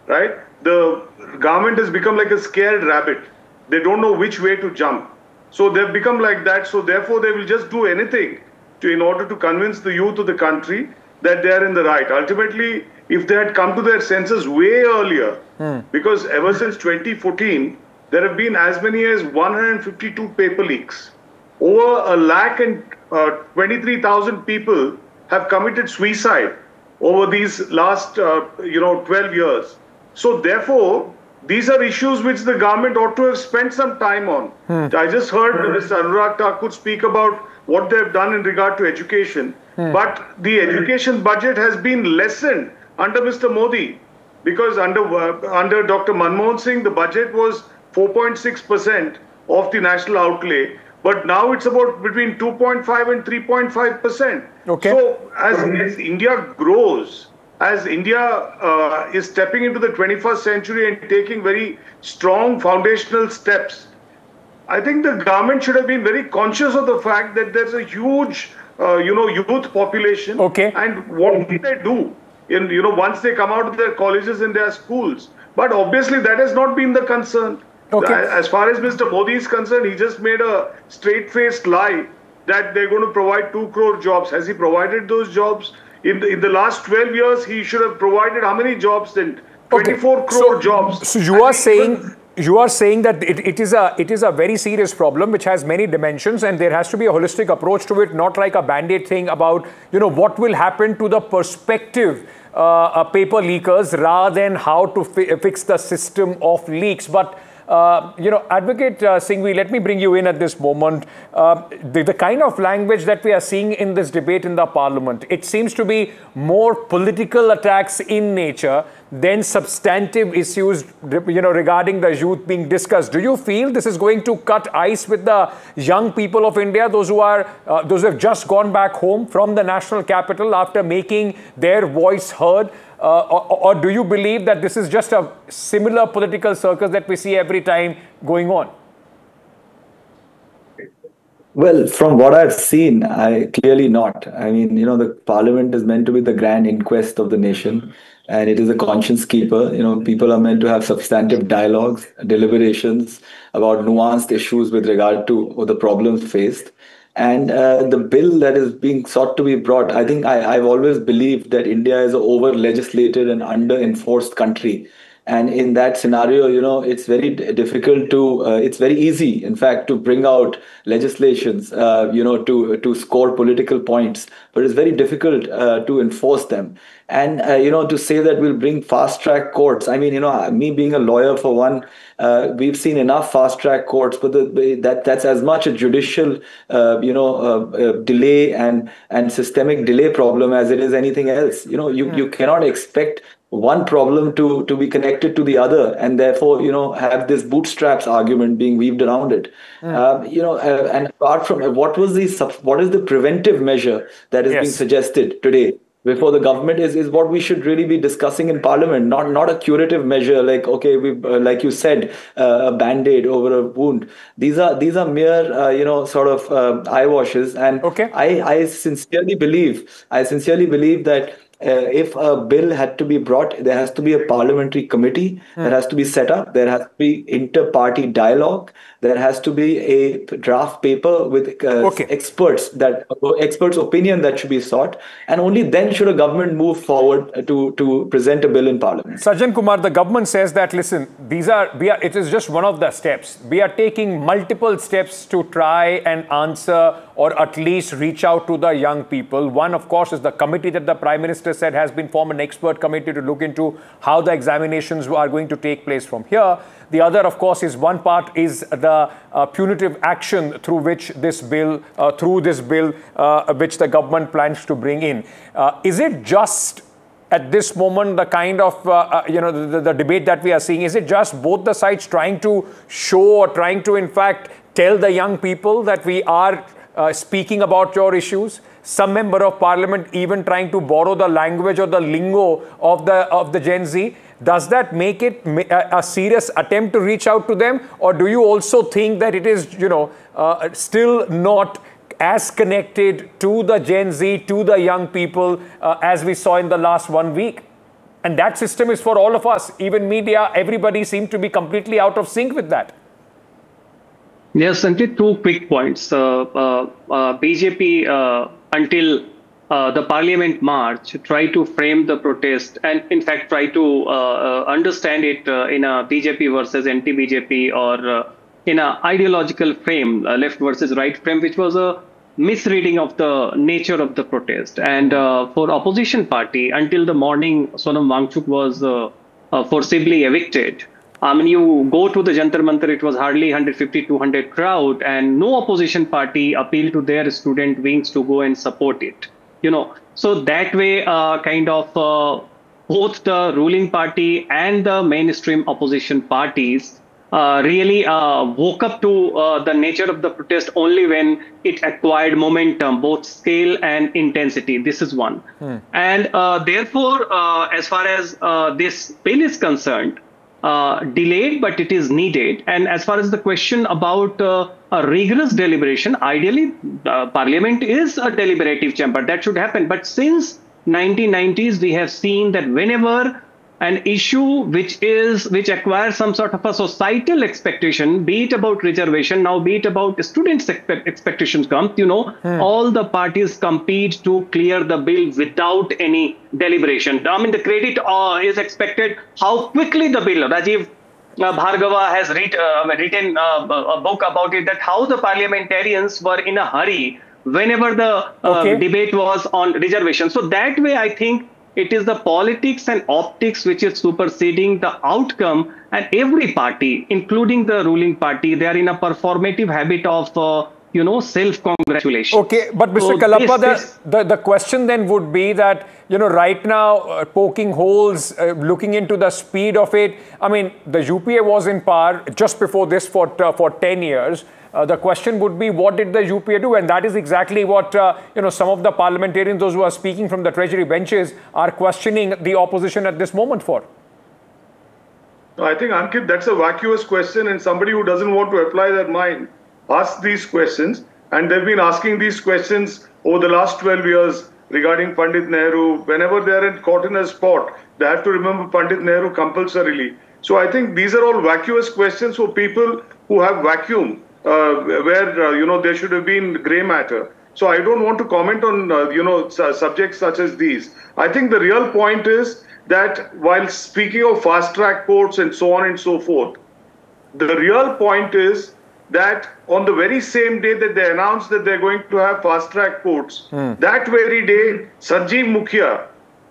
right? The government has become like a scared rabbit. They don't know which way to jump. So they've become like that. So therefore, they will just do anything in order to convince the youth of the country that they are in the right. Ultimately, if they had come to their senses way earlier, because ever since 2014, there have been as many as 152 paper leaks. Over a lakh and 23,000 people have committed suicide over these last 12 years. So therefore, these are issues which the government ought to have spent some time on. I just heard Mr. Anurag Thakur speak about what they have done in regard to education. But the education budget has been lessened under Mr. Modi, because under Dr. Manmohan Singh, the budget was 4.6% of the national outlay. But now it's about between 2.5 and 3.5%. Okay. So as India grows, as India is stepping into the 21st century and taking very strong foundational steps, I think the government should have been very conscious of the fact that there's a huge, youth population. Okay. And what do they do once they come out of their colleges and their schools? But obviously that has not been the concern. Okay. As far as Mr. Modi is concerned, he just made a straight-faced lie that they're going to provide 2 crore jobs. Has he provided those jobs? In the last 12 years, he should have provided how many jobs then? 24 crore jobs. So you are saying that it is a very serious problem which has many dimensions, and there has to be a holistic approach to it, not like a band-aid thing about what will happen to the prospective paper leakers rather than how to fix the system of leaks. But Advocate Singhvi, let me bring you in at this moment. The kind of language that we are seeing in this debate in the parliament, it seems to be more political attacks in nature than substantive issues, regarding the youth being discussed. Do you feel this is going to cut ice with the young people of India, those who have just gone back home from the national capital after making their voice heard? Or do you believe that this is just a similar political circus that we see every time going on? Well, from what I've seen, I clearly not. I mean, the parliament is meant to be the grand inquest of the nation, and it is a conscience keeper. People are meant to have substantive dialogues, deliberations about nuanced issues with regard to the problems faced. And the bill that is being sought to be brought, I think I've always believed that India is an over-legislated and under-enforced country. And in that scenario, it's very difficult it's very easy, in fact, to bring out legislations, to score political points. But it's very difficult to enforce them. And, to say that we'll bring fast-track courts. I mean, me being a lawyer, for one, we've seen enough fast-track courts, but that's as much a judicial, delay and systemic delay problem as it is anything else. You cannot expect one problem to be connected to the other, and therefore, have this bootstraps argument being weaved around it. And apart from what is the preventive measure that is being suggested today before the government is what we should really be discussing in parliament, not a curative measure like, okay, we like you said, a band-aid over a wound. These are mere sort of eyewashes, and I sincerely believe that if a bill had to be brought, there has to be a parliamentary committee that has to be set up. There has to be inter-party dialogue. There has to be a draft paper with experts' opinion that should be sought, and only then should a government move forward to present a bill in parliament. Sajjan Kumar, the government says that, listen, it is just one of the steps. We are taking multiple steps to try and answer or at least reach out to the young people. One, of course, is the committee that the Prime Minister said has been formed, an expert committee to look into how the examinations are going to take place from here. The other, of course, is one part is the punitive action through which this bill, which the government plans to bring in. Is it just at this moment the kind of, the debate that we are seeing, is it just both the sides trying to show or trying to, in fact, tell the young people that we are speaking about your issues? Some member of parliament even trying to borrow the language or the lingo of the Gen Z. Does that make it a serious attempt to reach out to them? Or do you also think that it is, still not as connected to the Gen Z, to the young people, as we saw in the last 1 week? And that system is for all of us. Even media, everybody seemed to be completely out of sync with that. Yes, simply two quick points. BJP, until the Parliament March, try to frame the protest and, in fact, try to understand it in a BJP versus anti-BJP or in an ideological frame, left versus right frame, which was a misreading of the nature of the protest. And for opposition party, until the morning Sonam Wangchuk was forcibly evicted, I mean, you go to the Jantar Mantar, it was hardly 150-200 crowd, and no opposition party appealed to their student wings to go and support it. So that way, kind of both the ruling party and the mainstream opposition parties really woke up to the nature of the protest only when it acquired momentum, both scale and intensity. This is one. And therefore, as far as this bill is concerned, delayed, but it is needed. And as far as the question about a rigorous deliberation, ideally, Parliament is a deliberative chamber. That should happen. But since 1990s, we have seen that whenever an issue which acquires some sort of a societal expectation, be it about reservation, now be it about students' expectations comes, all the parties compete to clear the bill without any deliberation. I mean, the credit is expected how quickly the bill, Rajiv Bhargava has written a book about it, that how the parliamentarians were in a hurry whenever the debate was on reservation. So that way, I think, it is the politics and optics which is superseding the outcome, and every party, including the ruling party, they are in a performative habit of, self-congratulation. Okay, but Mr. Kalappa, the question then would be that, right now, poking holes, looking into the speed of it. I mean, the UPA was in power just before this for 10 years. The question would be, what did the UPA do? And that is exactly what, some of the parliamentarians, those who are speaking from the Treasury benches, are questioning the opposition at this moment for. I think, Ankit, that's a vacuous question, and somebody who doesn't want to apply their mind asks these questions. And they've been asking these questions over the last 12 years regarding Pandit Nehru. Whenever they're caught in a spot, they have to remember Pandit Nehru compulsorily. So I think these are all vacuous questions for people who have vacuum. Where there should have been grey matter. So I don't want to comment on subjects such as these. I think the real point is that while speaking of fast-track courts and so on and so forth, the real point is that on the very same day that they announced that they're going to have fast-track courts, that very day, Sanjeev Mukhya,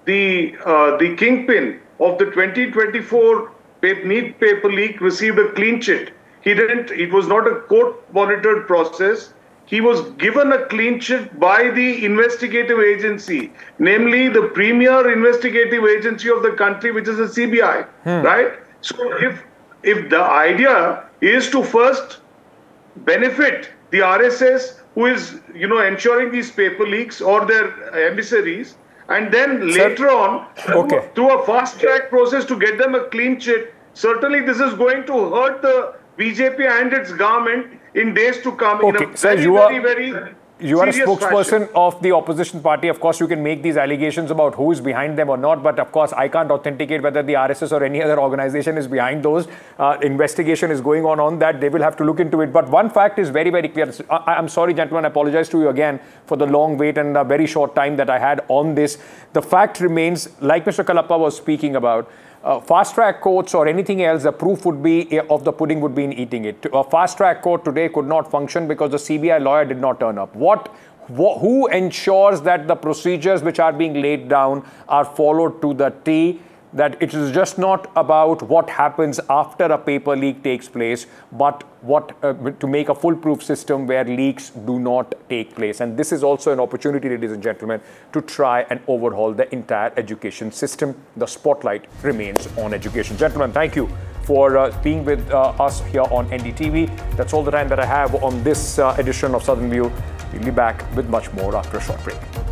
the kingpin of the 2024 NEET paper leak, received a clean chit. It was not a court-monitored process. He was given a clean chit by the investigative agency, namely the premier investigative agency of the country, which is the CBI, right? So if the idea is to first benefit the RSS, who is, ensuring these paper leaks or their emissaries, and then later on, through a fast-track process to get them a clean chit, certainly this is going to hurt the BJP and its government in days to come. Okay, sir, you are a spokesperson of the opposition party. Of course, you can make these allegations about who is behind them or not. But of course, I can't authenticate whether the RSS or any other organization is behind those. Investigation is going on that. They will have to look into it. But one fact is very, very clear. I'm sorry, gentlemen. I apologize to you again for the long wait and the very short time that I had on this. The fact remains, like Mr. Kalappa was speaking about, fast-track courts or anything else, the proof would be of the pudding would be in eating it. A fast-track court today could not function because the CBI lawyer did not turn up. Who ensures that the procedures which are being laid down are followed to the T? That it is just not about what happens after a paper leak takes place, but to make a foolproof system where leaks do not take place. And this is also an opportunity, ladies and gentlemen, to try and overhaul the entire education system. The spotlight remains on education. Gentlemen, thank you for being with us here on NDTV. That's all the time that I have on this edition of Southern View. We'll be back with much more after a short break.